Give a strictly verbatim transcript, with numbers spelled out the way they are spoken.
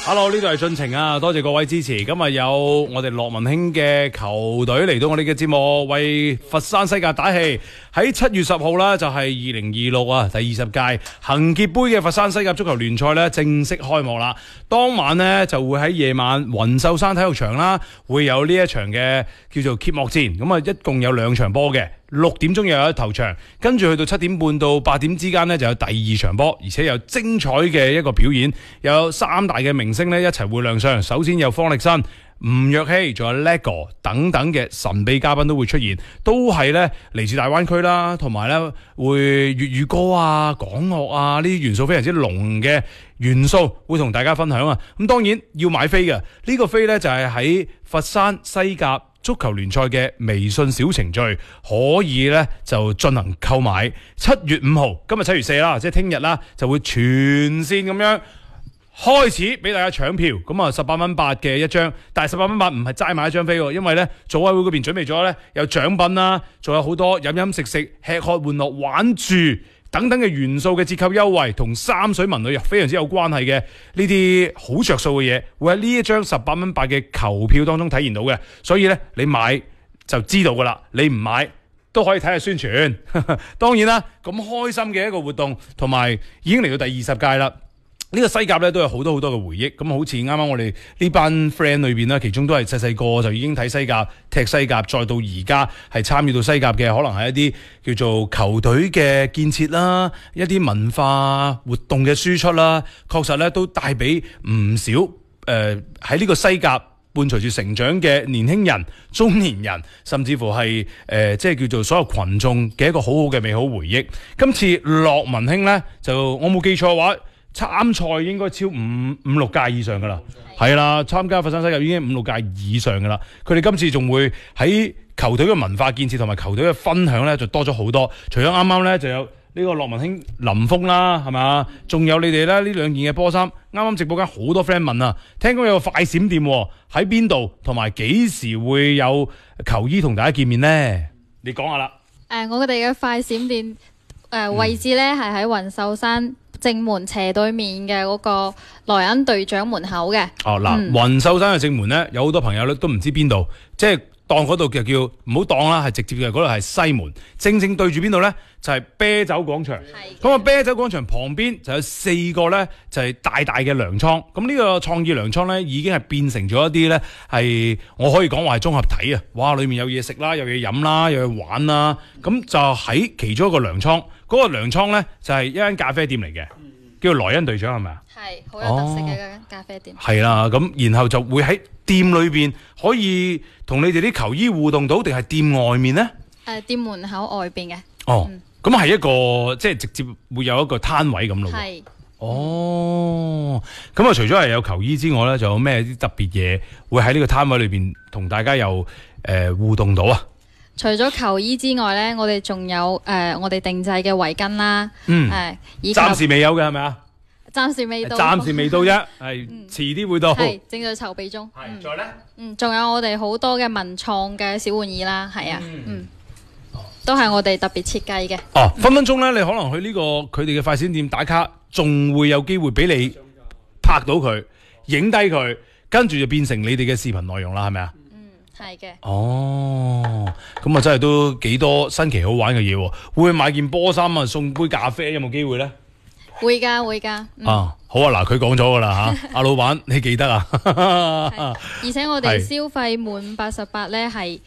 Hello， 呢度係進程啊，多謝各位支持。今日有我哋樂文興嘅球隊嚟到我哋嘅節目，為佛山西甲打氣。喺七月十號啦，就係二零二六啊，第二十屆恒傑杯嘅佛山西甲足球聯賽咧正式開幕啦。當晚呢，就會喺夜晚雲秀山體育場啦，會有呢一場嘅叫做揭幕戰。咁啊，一共有兩場波嘅。六點鐘又有一頭場，跟住去到七點半到八點之間呢，就有第二場波，而且有精彩嘅一個表演，有三大嘅明星呢，一齊會亮相。首先有方力申、吳若希，仲有 Lego 等等嘅神秘嘉賓都會出現，都係呢嚟自大灣區啦，同埋呢會粵語歌啊、港樂啊呢啲元素非常之濃嘅元素會同大家分享啊。咁當然要買飛嘅，呢、這個飛呢，就係喺佛山西甲足球聯賽嘅微信小程序可以咧就進行購買。七月五號，今日七月四啦，即係聽日啦，就會全線咁樣開始俾大家搶票。咁啊，十八蚊八嘅一張，但係十八蚊八唔係齋買一張飛喎，因為咧組委會嗰邊準備咗咧有獎品啦，仲有好多飲飲食食、吃喝玩樂、玩住等等嘅元素嘅折扣優惠，同三水文旅遊非常之有關係嘅呢啲好着數嘅嘢，會喺呢一張十八蚊八嘅球票當中體現到嘅。所以咧，你買就知道噶啦，你唔買都可以睇下宣傳。當然啦，咁開心嘅一個活動，同埋已經嚟到第二十屆啦。呢個西甲咧都有好多好多嘅回憶，咁好似啱啱我哋呢班 friend 裏邊咧，其中都係細細個就已經睇西甲、踢西甲，再到而家係參與到西甲嘅，可能係一啲叫做球隊嘅建設啦，一啲文化活動嘅輸出啦，確實咧都帶俾唔少誒喺呢個西甲伴隨住成長嘅年輕人、中年人，甚至乎係誒、呃、即係叫做所有群眾嘅一個好好嘅美好回憶。今次樂文興咧，就我冇記錯嘅話，參賽應該超五五六屆以上噶啦，係啦，參加佛山西甲已經五六屆以上噶啦。佢哋今次仲會喺球隊嘅文化建設同埋球隊嘅分享咧，就多咗好多。除咗啱啱咧，就有呢個樂文興林峯啦，係咪？仲有你哋咧呢兩件嘅波衫。啱啱直播間好多 friend 問啊，聽講有個快閃店喺邊度，同埋幾時會有球衣同大家見面呢？你講下啦。 誒、呃，我哋嘅快閃店誒、呃、位置咧係喺雲秀山正門斜對面嘅嗰個萊恩隊長門口嘅。哦，嗱、嗯， 雲秀山嘅正門咧，有好多朋友咧都唔知邊度，即係當嗰度就叫唔好當啦，係直接嘅嗰度係西門，正正對住邊度咧就係、是、啤酒廣場。咁啊，啤酒廣場旁邊就有四個咧就係、是、大大嘅糧倉。咁呢個創意糧倉咧已經係變成咗一啲咧係我可以講話係綜合體啊！哇，裏面有嘢食啦，有嘢飲啦，有嘢玩啦。咁就喺其中一個糧倉。嗰、那個糧倉咧就係、是、一間咖啡店嚟嘅，叫萊恩隊長係咪啊？ 係，好有特色嘅一間咖啡店。 係、哦、啦，咁然後就會喺店裏邊可以同你哋啲球衣互動到，定係店外面咧？誒、 呃，店門口外邊嘅。 哦，咁、嗯、係一個即係直接會有一個攤位咁咯。係。哦，咁啊，除咗係有球衣之外咧，仲有咩啲特別嘢會喺呢個攤位裏邊同大家有誒、呃、互動到啊？ 除咗球衣之外咧，我哋仲有誒、呃、我哋定製嘅圍巾啦，嗯，誒， 暫時未有嘅係咪啊？ 暫時未到， 暫時未到啫，係遲啲會到， 係正在籌備中。 係，再咧， 嗯，仲有我哋好多嘅文創嘅小玩意啦，係啊，嗯，嗯都係我哋特別設計嘅。 哦，分分鐘咧，你可能去呢、這個佢哋嘅快閃店打卡，仲會有機會俾你拍到佢，影低佢，跟住就變成你哋嘅視頻內容啦，係咪啊？ 係嘅。 哦，咁啊真係都幾多新奇好玩嘅嘢喎！會唔會買件波衫啊，送杯咖啡，有冇機會咧？ 會㗎，會㗎。嗯、 啊，好啊，嗱，佢講咗㗎啦嚇，阿老闆你記得啊？ 而且我哋消費滿八十八咧係